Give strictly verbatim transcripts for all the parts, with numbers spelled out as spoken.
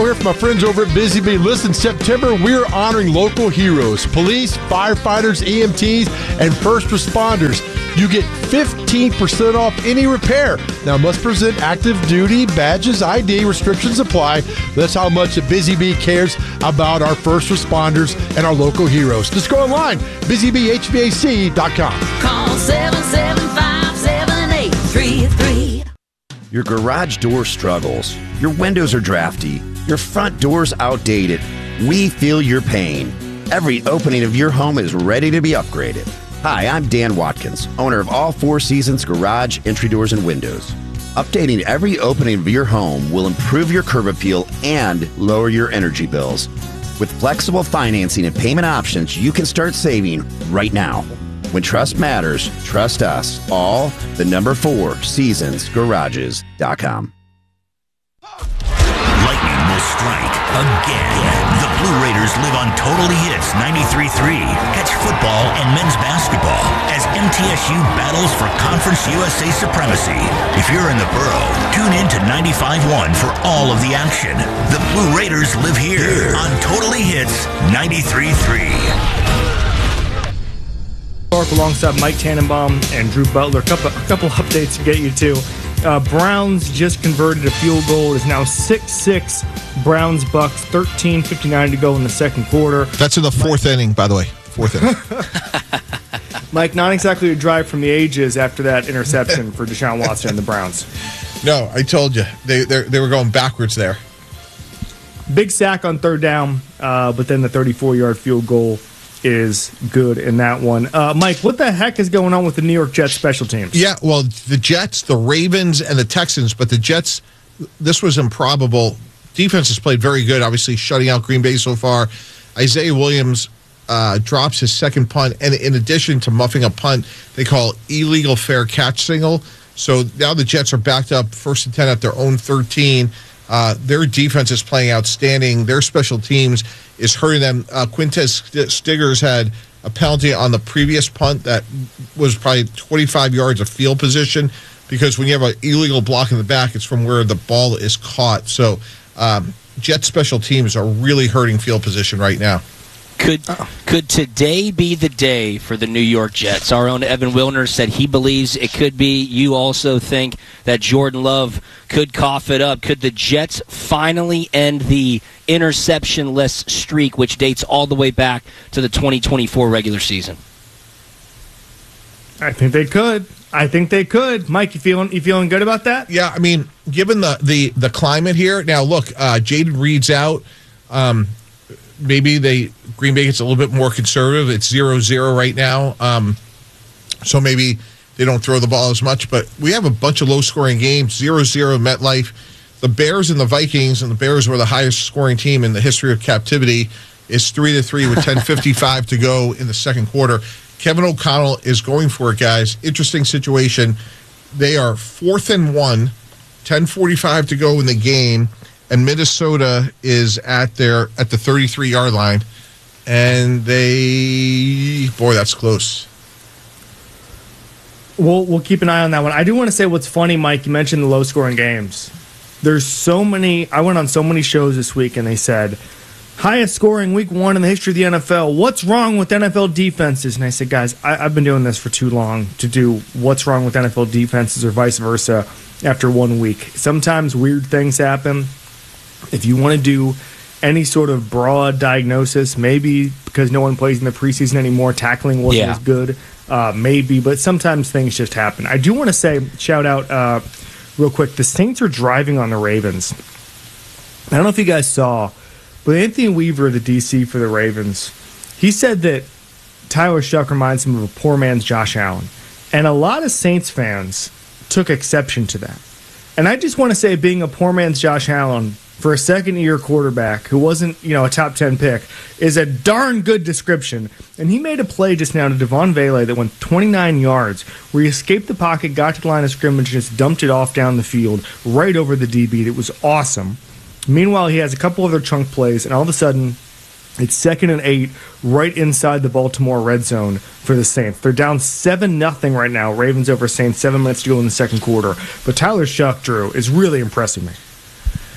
here from my friends over at Busy Bee. Listen, September, we're honoring local heroes, police, firefighters, E M Ts, and first responders. You get fifteen percent off any repair. Now, must present active duty badges, I D, restrictions apply. That's how much Busy Bee cares about our first responders and our local heroes. Just go online, busy bee h v a c dot com. Call seven seven five, seven eight three three. Your garage door struggles. Your windows are drafty. Your front door's outdated. We feel your pain. Every opening of your home is ready to be upgraded. Hi, I'm Dan Watkins, owner of All Four Seasons Garage, Entry Doors, and Windows. Updating every opening of your home will improve your curb appeal and lower your energy bills. With flexible financing and payment options, you can start saving right now. When trust matters, trust us. All the number four seasons garages dot com. Lightning will strike again. The Blue Raiders live on Totally Hits ninety-three point three. Catch football and men's basketball as M T S U battles for Conference U S A supremacy. If you're in the borough, tune in to ninety-five point one for all of the action. The Blue Raiders live here, here. on Totally Hits ninety-three point three. Alongside Mike Tannenbaum and Drew Butler. A couple, a couple updates to get you to. Uh, Browns just converted a field goal. It is now six six. Browns Bucks, thirteen fifty-nine to go in the second quarter. That's in the fourth Mike, inning, by the way. Fourth inning. Mike, not exactly a drive from the ages after that interception for Deshaun Watson and the Browns. No, I told you. They they were going backwards there. Big sack on third down, uh, but then the thirty-four-yard field goal is good in that one. Uh, Mike, what the heck is going on with the New York Jets special teams? Yeah, well, the Jets, the Ravens, and the Texans, but the Jets, this was improbable. Defense has played very good, obviously shutting out Green Bay so far. Isaiah Williams uh, drops his second punt, and in addition to muffing a punt, they call illegal fair catch signal. So now the Jets are backed up first and ten at their own thirteen. Uh, their defense is playing outstanding. Their special teams is hurting them. Uh, Quintez Stiggers had a penalty on the previous punt that was probably twenty-five yards of field position, because when you have an illegal block in the back, it's from where the ball is caught. So um, Jet special teams are really hurting field position right now. Could could today be the day for the New York Jets? Our own Evan Wilner said he believes it could be. You also think that Jordan Love could cough it up. Could the Jets finally end the interception-less streak, which dates all the way back to the twenty twenty-four regular season? I think they could. I think they could. Mike, you feeling you feeling good about that? Yeah, I mean, given the the, the climate here, now look, uh, Jaden Reed's out. Um, maybe they Green Bay gets a little bit more conservative. It's zero zero right now, um, so maybe they don't throw the ball as much. But we have a bunch of low-scoring games, zero zero MetLife. The Bears and the Vikings, and the Bears were the highest-scoring team in the history of captivity, is three to three with ten fifty-five to go in the second quarter. Kevin O'Connell is going for it, guys. Interesting situation. They are fourth and one, ten forty-five to go in the game, and Minnesota is at their at the thirty-three-yard line, and they, boy, that's close. We'll we'll keep an eye on that one. I do want to say what's funny, Mike. You mentioned the low-scoring games. There's so many. I went on so many shows this week, and they said, highest scoring week one in the history of the N F L. What's wrong with N F L defenses? And I said, guys, I, I've been doing this for too long to do what's wrong with N F L defenses or vice versa after one week. Sometimes weird things happen. If you want to do any sort of broad diagnosis, maybe because no one plays in the preseason anymore, tackling wasn't yeah. as good, uh, maybe, but sometimes things just happen. I do want to say, shout out uh, real quick, the Saints are driving on the Ravens. I don't know if you guys saw, but Anthony Weaver, the D C for the Ravens, he said that Tyler Shuck reminds him of a poor man's Josh Allen. And a lot of Saints fans took exception to that. And I just want to say, being a poor man's Josh Allen for a second-year quarterback who wasn't, you know, a top ten pick is a darn good description. And he made a play just now to Devon Vele that went twenty-nine yards, where he escaped the pocket, got to the line of scrimmage, and just dumped it off down the field right over the D B. It was awesome. Meanwhile, he has a couple other chunk plays, and all of a sudden, it's second and eight right inside the Baltimore red zone for the Saints. They're down seven nothing right now. Ravens over Saints, seven minutes to go in the second quarter. But Tyler Shuck, Drew, is really impressing me.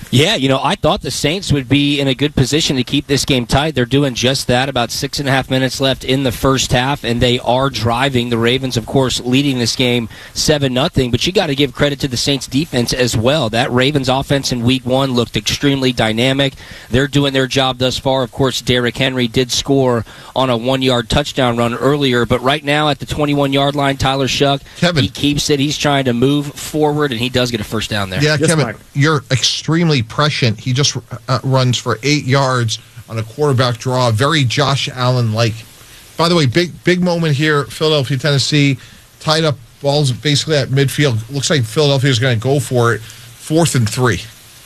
Yeah, you know, I thought the Saints would be in a good position to keep this game tight. They're doing just that. About six and a half minutes left in the first half, and they are driving. The Ravens, of course, leading this game seven nothing. But you got to give credit to the Saints defense as well. That Ravens offense in week one looked extremely dynamic. They're doing their job thus far. Of course, Derrick Henry did score on a one-yard touchdown run earlier, but right now at the twenty-one-yard line, Tyler Shuck, Kevin. he keeps it. He's trying to move forward, and he does get a first down there. Yeah, Yes, Kevin, Mike. you're extremely prescient. He just uh, runs for eight yards on a quarterback draw. Very Josh Allen-like. By the way, big big moment here. Philadelphia, Tennessee, tied up balls basically at midfield. Looks like Philadelphia is going to go for it. Fourth and three.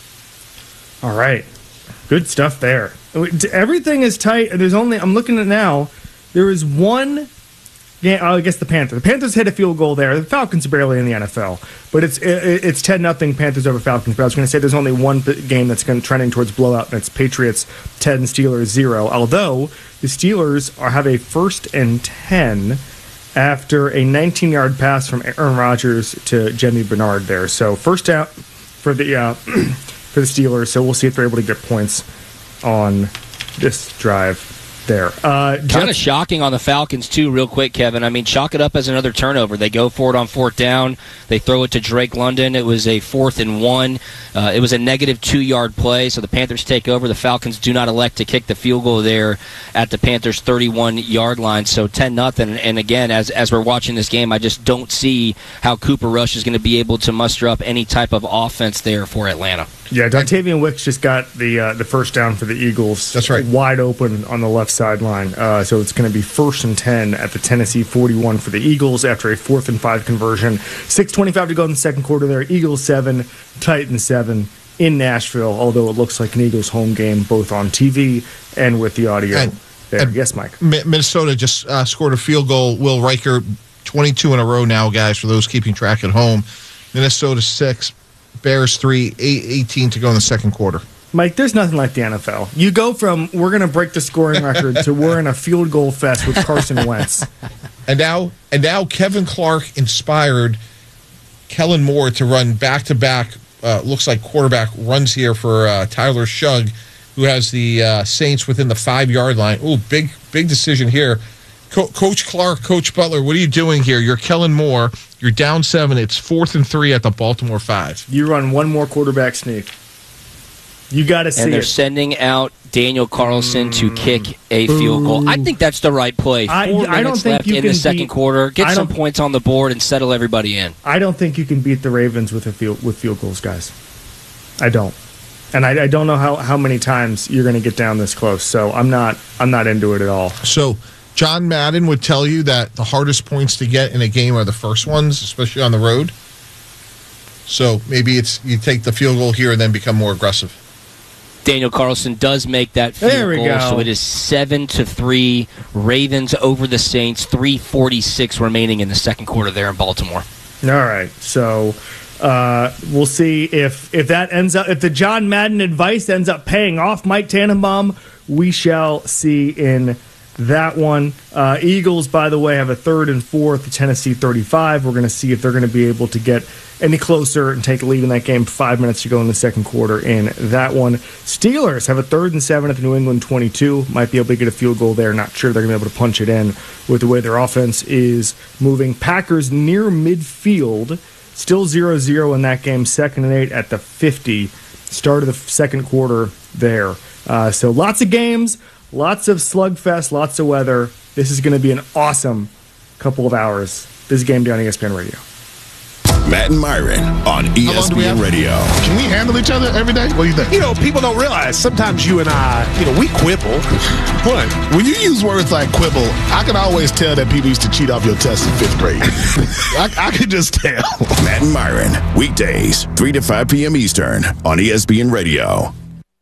All right. Good stuff there. Everything is tight. There's only, I'm looking at now, there is one game, oh, I guess the Panthers. The Panthers hit a field goal there. The Falcons are barely in the N F L. But it's it, it's ten nothing Panthers over Falcons. But I was going to say there's only one game that's going trending towards blowout, and it's Patriots ten, Steelers zero. Although the Steelers are have a first and ten after a nineteen-yard pass from Aaron Rodgers to Jimmy Bernard there. So first down for the uh, for the Steelers. So we'll see if they're able to get points on this drive there. Uh, Kind of shocking on the Falcons, too, real quick, Kevin. I mean, chalk it up as another turnover. They go for it on fourth down. They throw it to Drake London. It was a fourth and one. Uh, it was a negative two-yard play, so the Panthers take over. The Falcons do not elect to kick the field goal there at the Panthers' thirty-one-yard line, so ten nothing. And again, as as we're watching this game, I just don't see how Cooper Rush is going to be able to muster up any type of offense there for Atlanta. Yeah, Dontavian Wicks just got the uh, the first down for the Eagles. That's right. Wide open on the left sideline. Uh, so it's going to be first and ten at the Tennessee forty-one for the Eagles after a fourth and five conversion. six twenty-five to go in the second quarter there. Eagles seven, Titans seven in Nashville, although it looks like an Eagles home game both on T V and with the audio And- there. and- Yes, Mike. Mi- Minnesota just uh, scored a field goal. Will Riker, twenty-two in a row now, guys, for those keeping track at home. Minnesota six, Bears three, eight eighteen to go in the second quarter. Mike, there's nothing like the N F L. You go from we're going to break the scoring record to we're in a field goal fest with Carson Wentz. And now, and now Kevin Clark inspired Kellen Moore to run back-to-back, uh, looks like quarterback runs here for uh, Tyler Shugg, who has the uh, Saints within the five-yard line. Ooh, big, big decision here. Co- Coach Clark, Coach Butler, what are you doing here? You're Kellen Moore. You're down seven. It's fourth and three at the Baltimore five. You run one more quarterback sneak. You got to see And they're it. sending out Daniel Carlson to kick a field goal. I think that's the right play. Four I- I minutes don't think left you in the can second beat- quarter. Get I some don't- points on the board and settle everybody in. I don't think you can beat the Ravens with a field with field goals, guys. I don't, and I, I don't know how, how many times you're going to get down this close. So I'm not I'm not into it at all. So John Madden would tell you that the hardest points to get in a game are the first ones, especially on the road. So maybe it's you take the field goal here and then become more aggressive. Daniel Carlson does make that field There we goal, go. so it is seven to three. Ravens over the Saints. Three forty-six remaining in the second quarter there in Baltimore. All right, so uh, we'll see if if that ends up if the John Madden advice ends up paying off. Mike Tannenbaum, we shall see in that one. Uh, Eagles, by the way, have a third and four at the Tennessee thirty-five. We're going to see if they're going to be able to get any closer and take the lead in that game. Five minutes to go in the second quarter in that one. Steelers have a third and seven at the New England twenty-two. Might be able to get a field goal there. Not sure they're going to be able to punch it in with the way their offense is moving. Packers near midfield. Still zero zero in that game. Second and eight at the fifty. Start of the second quarter there. Uh, so lots of games. Lots of slugfest, lots of weather. This is going to be an awesome couple of hours. This is Game Day on E S P N Radio. Matt and Myron on E S P N Radio. Can we handle each other every day? What do you think? You know, people don't realize sometimes you and I, you know, we quibble. But when you use words like quibble, I can always tell that people used to cheat off your test in fifth grade. I, I can just tell. Matt and Myron, weekdays, three to five p.m. Eastern on E S P N Radio.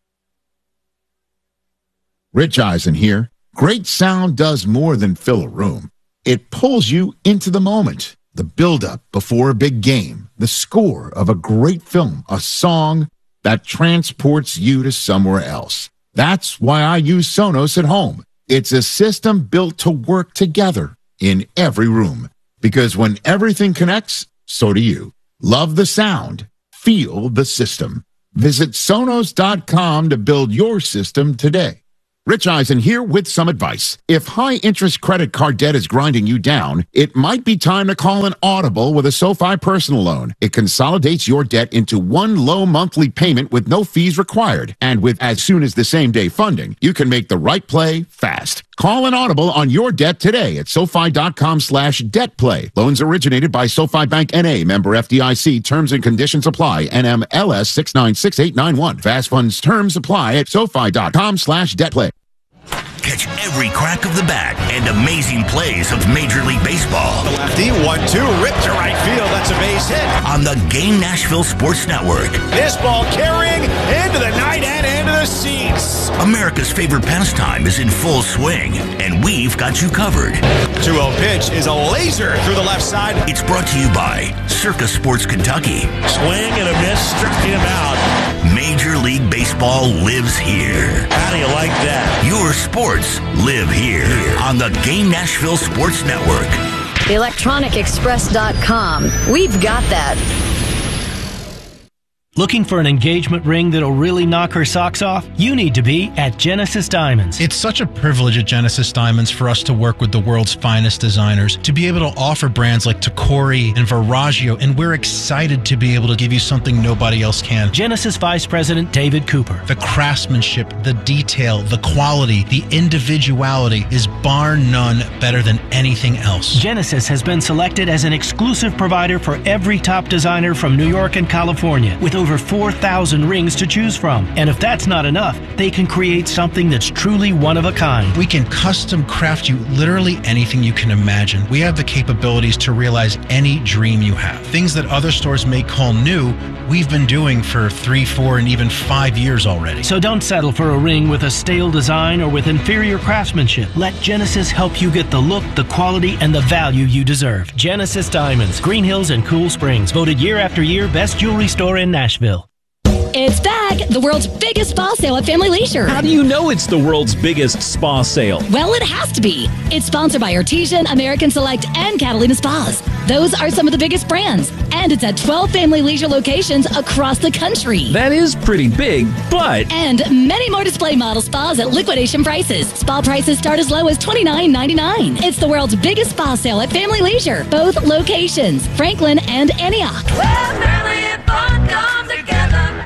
Rich Eisen here. Great sound does more than fill a room. It pulls you into the moment. The build-up before a big game. The score of a great film. A song that transports you to somewhere else. That's why I use Sonos at home. It's a system built to work together in every room. Because when everything connects, so do you. Love the sound. Feel the system. Visit Sonos dot com to build your system today. Rich Eisen here with some advice. If high-interest credit card debt is grinding you down, it might be time to call an Audible with a SoFi personal loan. It consolidates your debt into one low monthly payment with no fees required. And with as soon as the same day funding, you can make the right play fast. Call an Audible on your debt today at SoFi dot com slash debt play. Loans originated by SoFi Bank N A, member F D I C. Terms and conditions apply. N M L S six nine six eight nine one. Fast funds terms apply at SoFi dot com slash debt play. Catch every crack of the bat and amazing plays of Major League Baseball. The lefty, one two, ripped to right field. That's a base hit. On the Game Nashville Sports Network. This ball carrying into the night and into the seats. America's favorite pastime is in full swing, and we've got you covered. two oh pitch is a laser through the left side. It's brought to you by Circa Sports Kentucky. Swing and a miss, striking him out. Major League Baseball lives here. How do you like that? Your sports live here on the Game Nashville Sports Network. electronic express dot com. We've got that. Looking for an engagement ring that'll really knock her socks off? You need to be at Genesis Diamonds. It's such a privilege at Genesis Diamonds for us to work with the world's finest designers, to be able to offer brands like Tacori and Verragio, and we're excited to be able to give you something nobody else can. Genesis Vice President David Cooper. The craftsmanship, the detail, the quality, the individuality is bar none better than anything else. Genesis has been selected as an exclusive provider for every top designer from New York and California, with over four thousand rings to choose from. And if that's not enough, they can create something that's truly one of a kind. We can custom craft you literally anything you can imagine. We have the capabilities to realize any dream you have. Things that other stores may call new, we've been doing for three, four, and even five years already. So don't settle for a ring with a stale design or with inferior craftsmanship. Let Genesis help you get the look, the quality, and the value you deserve. Genesis Diamonds, Green Hills and Cool Springs, voted year after year best jewelry store in Nashville. It's back! The world's biggest spa sale at Family Leisure. How do you know it's the world's biggest spa sale? Well, it has to be. It's sponsored by Artesian, American Select, and Catalina Spas. Those are some of the biggest brands. And it's at twelve Family Leisure locations across the country. That is pretty big, but... And many more display model spas at liquidation prices. Spa prices start as low as twenty-nine ninety-nine. It's the world's biggest spa sale at Family Leisure. Both locations, Franklin and Antioch. Where family and fun come together.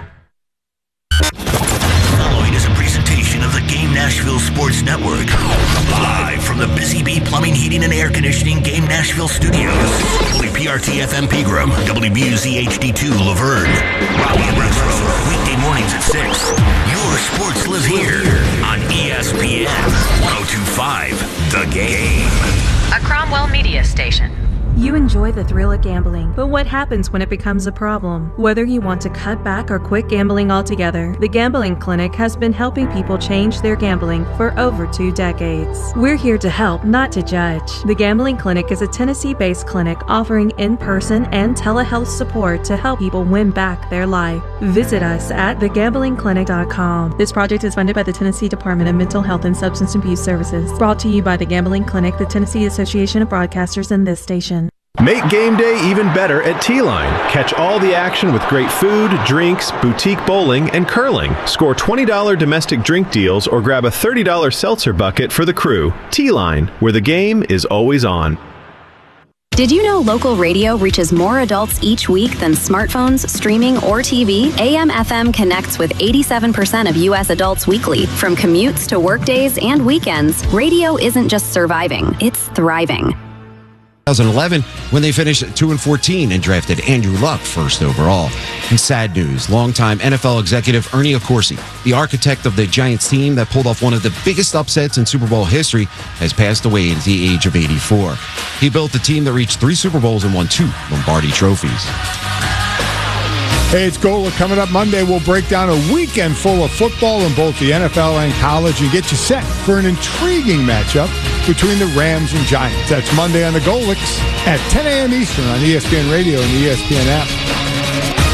Following is a presentation of the Game Nashville Sports Network. Live from the Busy Bee Plumbing, Heating, and Air Conditioning Game Nashville Studios. W P R T F M Pegram, W B U Z H D two Laverne. Raleigh and Retro, weekday mornings at six. Your sports live here on E S P N one oh two point five The Game. A Cromwell Media Station. You enjoy the thrill of gambling, but what happens when it becomes a problem? Whether you want to cut back or quit gambling altogether, the Gambling Clinic has been helping people change their gambling for over two decades. We're here to help, not to judge. The Gambling Clinic is a Tennessee-based clinic offering in-person and telehealth support to help people win back their life. Visit us at the gambling clinic dot com. This project is funded by the Tennessee Department of Mental Health and Substance Abuse Services. Brought to you by the Gambling Clinic, the Tennessee Association of Broadcasters, and this station. Make game day even better at T-Line. Catch all the action with great food, drinks, boutique bowling, and curling. Score twenty dollars domestic drink deals or grab a thirty dollars seltzer bucket for the crew. T-Line, where the game is always on. Did you know local radio reaches more adults each week than smartphones, streaming, or T V? A M F M connects with eighty-seven percent of U S adults weekly. From commutes to workdays and weekends, radio isn't just surviving, it's thriving. twenty eleven when they finished two and fourteen and drafted Andrew Luck first overall. In sad news, longtime N F L executive Ernie Accorsi, the architect of the Giants team that pulled off one of the biggest upsets in Super Bowl history, has passed away at the age of eighty-four. He built a team that reached three Super Bowls and won two Lombardi trophies. Hey, it's Gola. Coming up Monday, we'll break down a weekend full of football in both the N F L and college and get you set for an intriguing matchup between the Rams and Giants. That's Monday on the Golix at ten a.m. Eastern on E S P N Radio and the E S P N app.